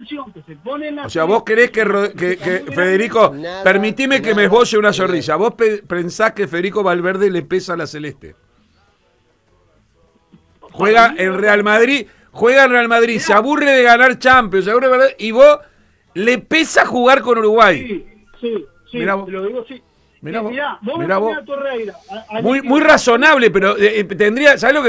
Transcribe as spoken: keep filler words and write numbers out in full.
tensión que se pone en la... O sea, vos querés que, que, que Federico, Nada, permitime que nada me esboce una que sonrisa. ver. Vos pe pensás que Federico Valverde le pesa a la Celeste. Juega en Real Madrid, juega en Real Madrid, se aburre de ganar Champions, se aburre de ganar, y vos le pesa jugar con Uruguay. Sí, sí, sí, Mirá vos. te lo digo, sí. Mirá vos, Mirá, vos mirá me vos. ponés a Torreira. a- a Muy, Nicky muy Butt. razonable, pero eh, tendría, ¿sabés lo que